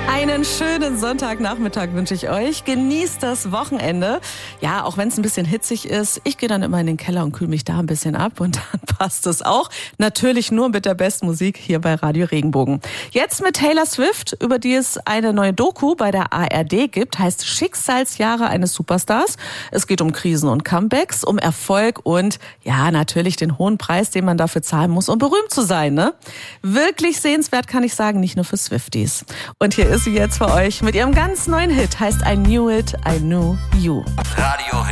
Einen schönen Sonntagnachmittag wünsche ich euch. Genießt das Wochenende. Ja, auch wenn es ein bisschen hitzig ist. Ich gehe dann immer in den Keller und kühle mich da ein bisschen ab und dann passt es auch. Natürlich nur mit der besten Musik hier bei Radio Regenbogen. Jetzt mit Taylor Swift, über die es eine neue Doku bei der ARD gibt. Heißt Schicksalsjahre eines Superstars. Es geht um Krisen und Comebacks, um Erfolg und ja, natürlich den hohen Preis, den man dafür zahlen muss, um berühmt zu sein, ne? Wirklich sehenswert, kann ich sagen, nicht nur für Swifties. Und hier ist sie jetzt für euch mit ihrem ganz neuen Hit, heißt I Knew It, I Knew You. Radio